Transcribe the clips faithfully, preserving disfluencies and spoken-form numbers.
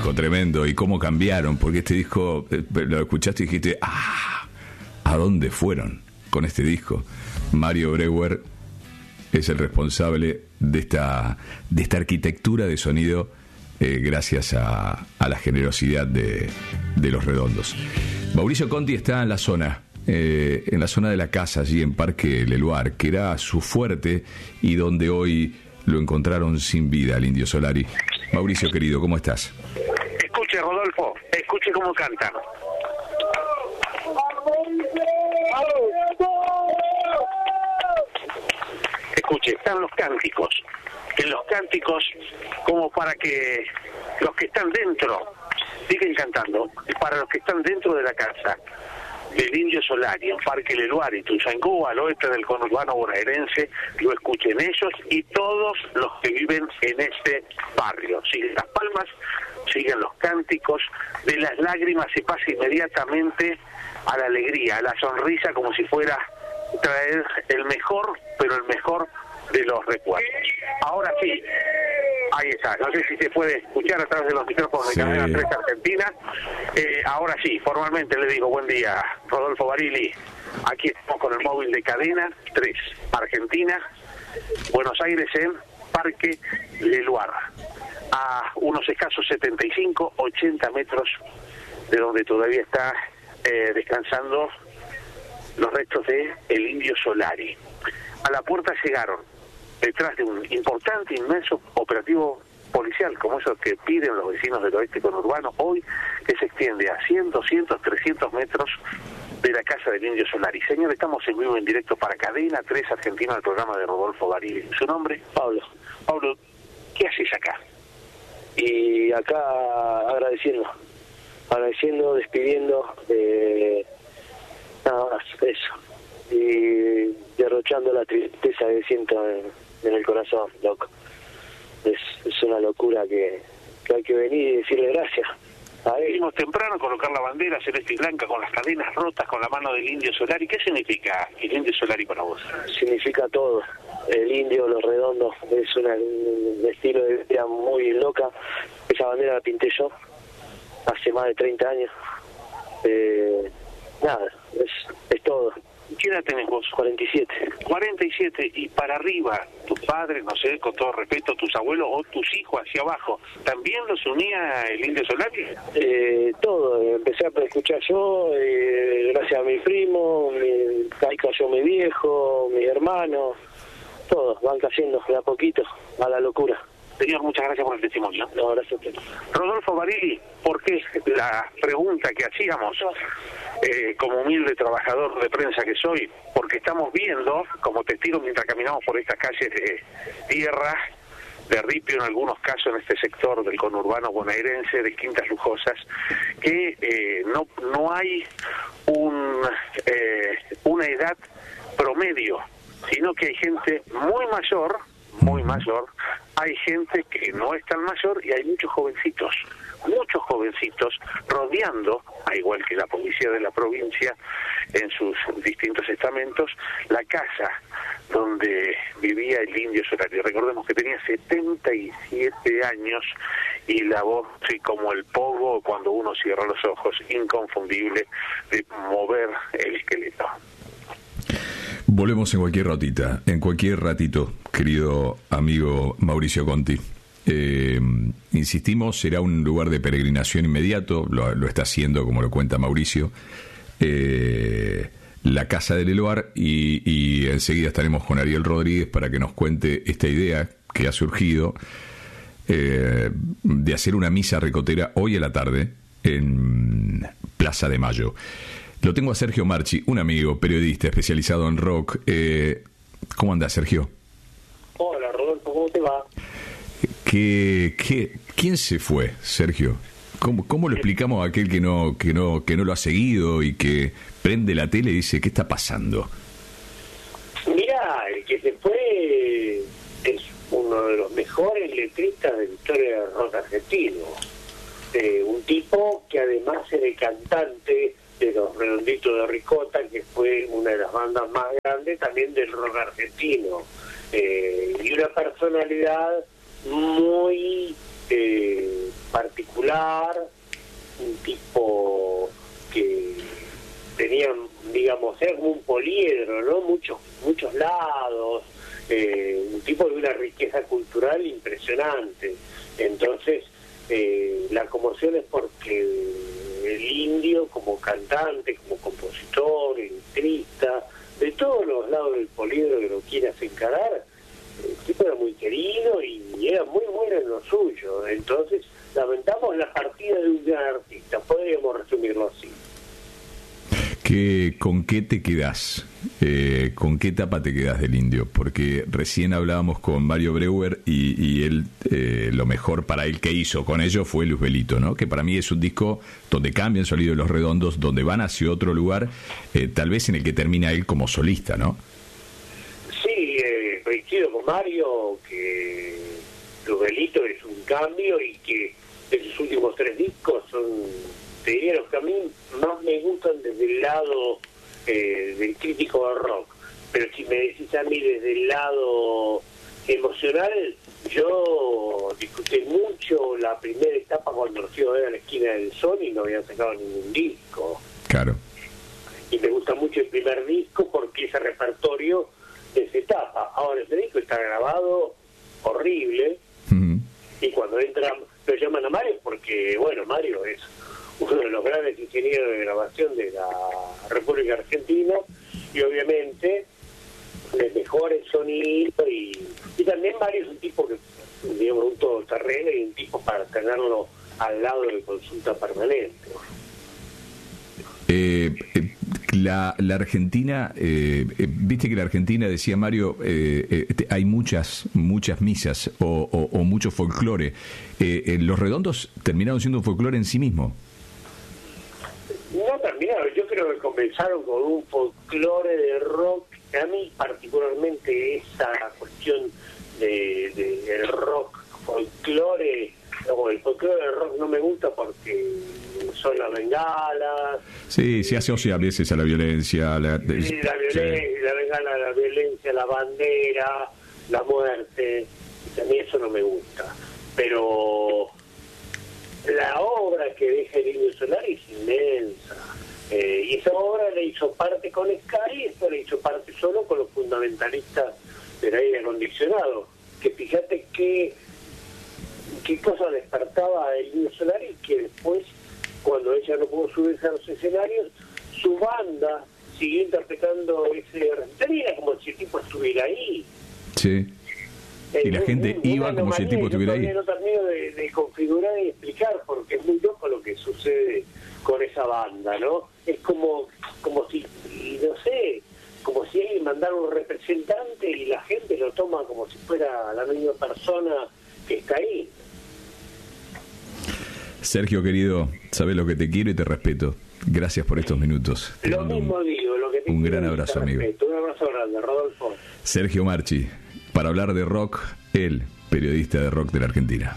disco, tremendo. Y cómo cambiaron, porque este disco, eh, lo escuchaste y dijiste, ¡ah! ¿A dónde fueron con este disco? Mario Breuer es el responsable de esta, de esta arquitectura de sonido, eh, gracias a, a la generosidad de, de Los Redondos. Mauricio Conti está en la zona, eh, en la zona de la casa, allí en Parque Leluar, que era su fuerte y donde hoy lo encontraron sin vida, el Indio Solari. Mauricio, querido, ¿cómo estás? Escuche, Rodolfo, escuche cómo cantan. Escuche, están los cánticos. En los cánticos, como para que los que están dentro siguen cantando, para los que están dentro de la casa del Indio Solari, en Parque Leluar y Tuzangó, al oeste del conurbano bonaerense, lo escuchen ellos y todos los que viven en este barrio. Siguen las palmas, siguen los cánticos, de las lágrimas se pasa inmediatamente a la alegría, a la sonrisa, como si fuera traer el mejor, pero el mejor de los recuerdos. Ahora sí, ahí está, no sé si se puede escuchar a través de los micrófonos de sí. Cadena tres Argentina. Eh, ahora sí, formalmente le digo buen día, Rodolfo Barili. Aquí estamos con el móvil de Cadena tres Argentina, Buenos Aires, en Parque Leluar, a unos escasos setenta y cinco, ochenta metros de donde todavía está eh, descansando los restos de el Indio Solari. A la puerta llegaron, detrás de un importante, inmenso operativo policial, como esos que piden los vecinos del oeste conurbano, hoy, que se extiende a cien, doscientos, trescientos metros de la casa del Indio Solari. Señor, estamos en vivo, en directo para Cadena tres Argentina, el programa de Rodolfo Barili. ¿Su nombre? Pablo. Pablo, ¿qué haces acá? Y acá agradeciendo, agradeciendo, despidiendo, eh, nada más, eso. Y derrochando la tristeza que siento en, en el corazón, loco. Es, es una locura que, que hay que venir y decirle gracias a él. Venimos temprano a colocar la bandera celeste y blanca con las cadenas rotas con la mano del Indio Solari. ¿Qué significa el Indio Solari para vos? Significa todo. El indio, los redondos, es una, un estilo de vida muy loca. Esa bandera la pinté yo hace más de treinta años. Eh, nada, es, es todo. ¿Qué edad tenés vos? cuarenta y siete. cuarenta y siete, y para arriba, tus padres, no sé, con todo respeto, tus abuelos o tus hijos hacia abajo, ¿también los unía el Indio Solari? Eh, todo, empecé a escuchar yo, eh, gracias a mi primo, mi, ahí cayó mi viejo, mi hermano, todos van cayendo de a poquito a la locura. Señor, muchas gracias por el testimonio. No, gracias a usted. Rodolfo Barili, ¿por qué la pregunta que hacíamos eh, como humilde trabajador de prensa que soy? Porque estamos viendo, como testigos mientras caminamos por estas calles de tierra, de ripio en algunos casos en este sector del conurbano bonaerense, de Quintas Lujosas, que eh, no, no hay un, eh, una edad promedio, sino que hay gente muy mayor, muy mayor, hay gente que no es tan mayor y hay muchos jovencitos, muchos jovencitos rodeando, a igual que la policía de la provincia en sus distintos estamentos, la casa donde vivía el Indio Solari. Recordemos que tenía setenta y siete años y la voz, sí, como el pogo cuando uno cierra los ojos, inconfundible de mover el esqueleto. Volvemos en cualquier ratita, en cualquier ratito, querido amigo Mauricio Conti. Eh, insistimos, será un lugar de peregrinación inmediato, lo, lo está haciendo, como lo cuenta Mauricio, eh, la Casa del Leluar, y, y enseguida estaremos con Ariel Rodríguez para que nos cuente esta idea que ha surgido eh, de hacer una misa ricotera hoy a la tarde en Plaza de Mayo. Lo tengo a Sergio Marchi, un amigo, periodista especializado en rock. Eh, ¿Cómo andás, Sergio? Hola, Rodolfo, ¿cómo te va? ¿Qué, qué, ¿Quién se fue, Sergio? ¿Cómo, cómo lo explicamos a aquel que no, que, no, que no lo ha seguido y que prende la tele y dice, ¿qué está pasando? Mirá, el que se fue es uno de los mejores letristas de la historia del rock argentino. Eh, un tipo que además era el cantante de los Redonditos de Ricota, que fue una de las bandas más grandes también del rock argentino, eh, y una personalidad muy eh, particular popular, un tipo que tenía, digamos, era como un poliedro, ¿no? Muchos, muchos lados, eh, un tipo de una riqueza cultural impresionante. Entonces, eh, la conmoción es porque el Indio, como cantante, como compositor, letrista, de todos los lados del poliedro que lo quieras encarar, el tipo era muy querido y era muy bueno en lo suyo. Entonces, lamentamos la partida de un gran artista, podríamos resumirlo así. ¿Qué, ¿Con qué te quedás? Eh, ¿Con qué etapa te quedás del Indio? Porque recién hablábamos con Mario Breuer y, y él, eh, lo mejor para él que hizo con ellos fue Luzbelito, ¿no? Que para mí es un disco donde cambia el sonido de Los Redondos, donde van hacia otro lugar, eh, tal vez en el que termina él como solista, ¿no? Sí, eh, coincido con Mario que Luzbelito es un cambio y que esos últimos tres discos son, te diría, los que a mí más me gustan desde el lado eh, del crítico de rock. Pero si me decís a mí desde el lado emocional, yo disfruté mucho la primera etapa cuando los iba a ver a la esquina del Sol y no habían sacado ningún disco. Claro. Y me gusta mucho el primer disco porque ese repertorio de esa etapa. Ahora ese disco está grabado horrible. Uh-huh. Y cuando entran, lo llaman a Mario porque, bueno, Mario es uno de los grandes ingenieros de grabación de la República Argentina y obviamente les mejora el sonido y, y también Mario es un tipo que, digamos, un todoterreno y un tipo para tenerlo al lado de consulta permanente. Eh, eh, la, la Argentina, eh, eh, viste que la Argentina, decía Mario, eh, eh, hay muchas muchas misas o, o, o mucho folclore. Eh, eh, Los Redondos terminaron siendo un folclore en sí mismo. No terminaron, yo creo que comenzaron con un folclore de rock. A mí particularmente esa cuestión de, de del rock folclore, o el folclore del rock no me gusta porque son las bengalas. Sí, se asocia a veces a la violencia. La, de, sí, la violencia, sí. La bengala, la violencia, la bandera, la muerte. A mí eso no me gusta. Pero la obra que deja el Indio Solari es inmensa. Eh, y esa obra le hizo parte con Sky y esto le hizo parte solo con los fundamentalistas del aire acondicionado. Que fíjate qué, qué cosa despertaba el Indio Solari, que después, cuando ella no pudo subirse a los escenarios, su banda siguió interpretando ese recital y era como si el tipo estuviera ahí. Sí. Y la gente iba como si el tipo estuviera ahí. No termino de, de configurar y explicar porque es muy loco lo que sucede con esa banda, ¿no? Es como como si, no sé, como si alguien mandara un representante y la gente lo toma como si fuera la misma persona que está ahí. Sergio, querido, sabes lo que te quiero y te respeto. Gracias por estos minutos. Te lo mismo un, digo, lo que te un gran abrazo, amigo. Respeto. Un abrazo grande, Rodolfo. Sergio Marchi, para hablar de rock, el periodista de rock de la Argentina.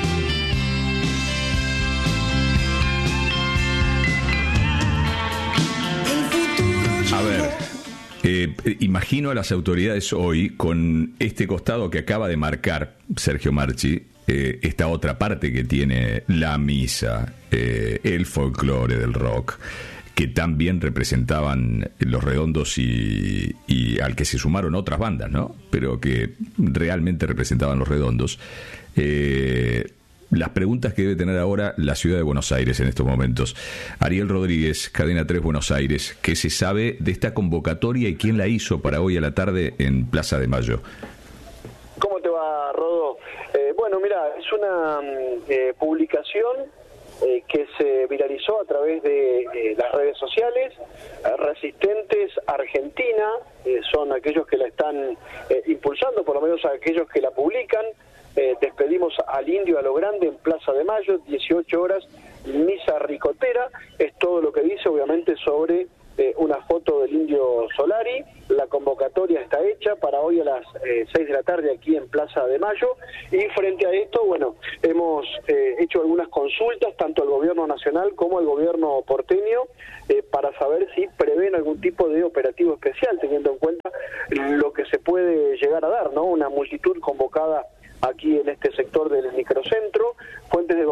A ver, eh, imagino a las autoridades hoy con este costado que acaba de marcar Sergio Marchi, eh, esta otra parte que tiene la misa, eh, el folclore del rock, que también representaban Los Redondos y, y al que se sumaron otras bandas, ¿no? Pero que realmente representaban Los Redondos. Eh, las preguntas que debe tener ahora la ciudad de Buenos Aires en estos momentos. Ariel Rodríguez, Cadena tres Buenos Aires, ¿qué se sabe de esta convocatoria y quién la hizo para hoy a la tarde en Plaza de Mayo? ¿Cómo te va, Rodo? Eh, bueno, mira, es una eh, publicación eh, que se viralizó a través de eh, las redes sociales. Eh, Resistentes Argentina eh, son aquellos que la están eh, impulsando, por lo menos aquellos que la publican. Eh, despedimos al Indio a lo grande en Plaza de Mayo, dieciocho horas, misa ricotera. Es todo lo que dice, obviamente, sobre eh, una foto del Indio Solari. La convocatoria está hecha para hoy a las eh, seis de la tarde aquí en Plaza de Mayo. Y frente a esto, bueno, hemos eh, hecho algunas consultas, tanto al gobierno nacional como al gobierno porteño, eh, para saber si prevén algún tipo de operativo especial, teniendo en cuenta lo que se puede llegar a dar, ¿no? Una multitud convocada aquí en este sector del microcentro. Fuentes de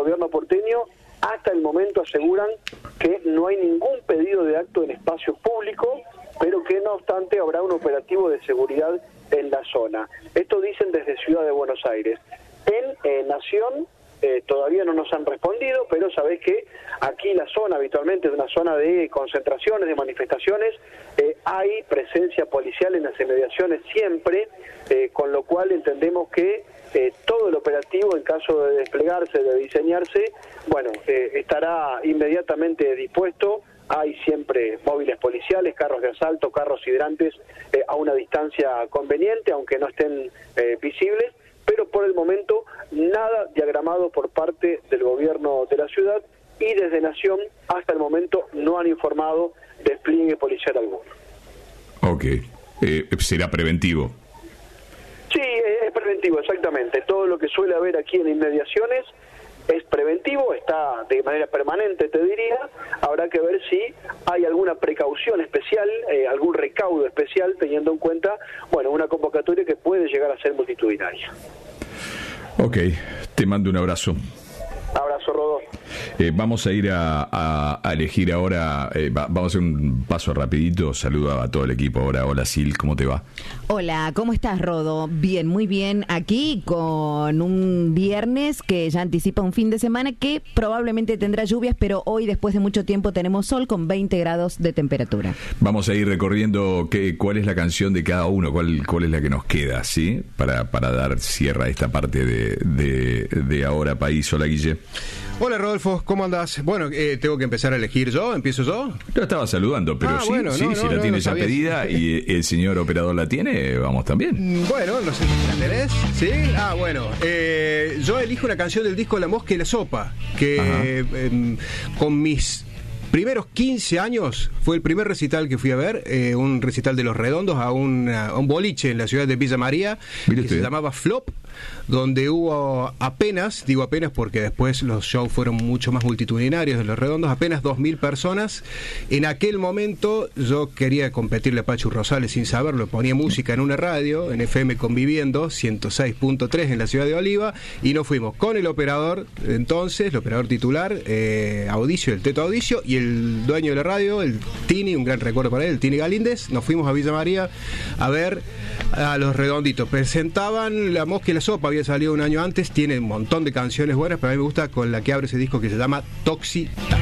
gobierno porteño hasta el momento aseguran que no hay ningún pedido de acto en espacio público, pero que no obstante habrá un operativo de seguridad en la zona. Esto dicen desde Ciudad de Buenos Aires. En eh, Nación eh, todavía no nos han respondido, pero sabés que aquí la zona habitualmente es una zona de concentraciones, de manifestaciones, eh, hay presencia policial en las inmediaciones siempre, eh, con lo cual entendemos que eh, todo el operativo, en caso de desplegarse, de diseñarse, bueno, eh, estará inmediatamente dispuesto. Hay siempre móviles policiales, carros de asalto, carros hidrantes eh, a una distancia conveniente, aunque no estén eh, visibles, pero por el momento nada diagramado por parte del gobierno de la ciudad, y desde Nación hasta el momento no han informado despliegue policial alguno. Ok, eh, será preventivo. Sí, es preventivo, exactamente. Todo lo que suele haber aquí en inmediaciones es preventivo, está de manera permanente, te diría. Habrá que ver si hay alguna precaución especial, eh, algún recaudo especial, teniendo en cuenta, bueno, una convocatoria que puede llegar a ser multitudinaria. Ok, te mando un abrazo. Abrazo, Rodolfo. Eh, vamos a ir a, a, a elegir ahora, eh, va, vamos a hacer un paso rapidito. Saludo a todo el equipo ahora. Hola, Sil, ¿cómo te va? Hola, ¿cómo estás, Rodo? Bien, muy bien. Aquí con un viernes que ya anticipa un fin de semana que probablemente tendrá lluvias, pero hoy, después de mucho tiempo, tenemos sol con veinte grados de temperatura. Vamos a ir recorriendo qué, cuál es la canción de cada uno, cuál, cuál es la que nos queda, ¿sí? Para, para dar cierre a esta parte de, de, de Ahora País. Hola, Guille. Hola, Rodolfo, ¿cómo andás? Bueno, eh, tengo que empezar a elegir yo, ¿empiezo yo? Yo estaba saludando, pero ah, sí, bueno, sí, no, si no, la no, tiene no ya sabía. pedida y el señor operador la tiene, vamos también. Bueno, no sé si la tenés, ¿sí? Ah, bueno, eh, yo elijo una canción del disco La Mosca y la Sopa, que eh, con mis primeros quince años fue el primer recital que fui a ver, eh, un recital de Los Redondos a un, a un boliche en la ciudad de Villa María, Mire que usted. se llamaba Flop, donde hubo apenas, digo apenas porque después los shows fueron mucho más multitudinarios de Los Redondos, apenas dos mil personas. En aquel momento yo quería competirle a Pachu Rosales sin saberlo, ponía música en una radio, en F M Conviviendo, ciento seis punto tres en la ciudad de Oliva, y nos fuimos con el operador entonces, el operador titular, eh, Audicio, el Teto Audicio, y el dueño de la radio, el Tini, un gran recuerdo para él, el Tini Galíndez. Nos fuimos a Villa María a ver a Los Redonditos. Presentaban La Mosca y la Sopa, había salido un año antes, tiene un montón de canciones buenas, pero a mí me gusta con la que abre ese disco que se llama Toxi.